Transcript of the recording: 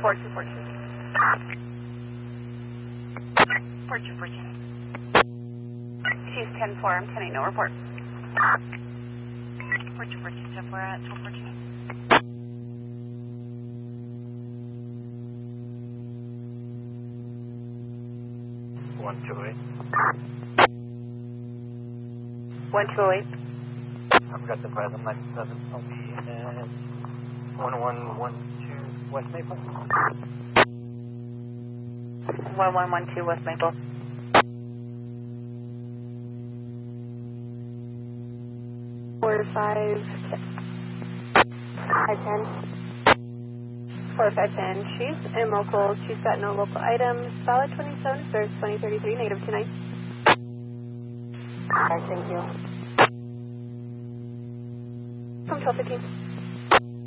4242. 4242. She's 10-4, I'm 10-8, no report. 4242, 10-4 at 1214. 128. 1208. I've got the Violin 97. I'll be at 1112 West Maple. 1112 West Maple. 4510. 4510. She's in local. She's got no local items. Solid 27, serves 2033, negative 29. Alright, thank you. From 1215.